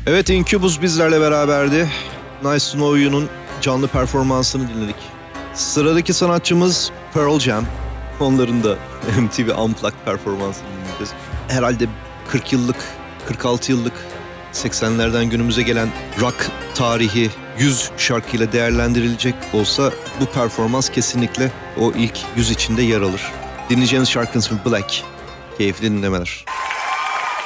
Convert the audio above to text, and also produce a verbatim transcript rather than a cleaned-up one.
Evet, Incubus bizlerle beraberdi. Nice to Know You'nun canlı performansını dinledik. Sıradaki sanatçımız Pearl Jam. Onların da M T V Unplugged performansını dinleyeceğiz. Herhalde kırk yıllık, kırk altı yıllık seksenlerden günümüze gelen rock tarihi yüz şarkıyla değerlendirilecek olsa bu performans kesinlikle o ilk yüz içinde yer alır. Dinleyeceğiniz şarkının ismi Black. Keyifli dinlemeler.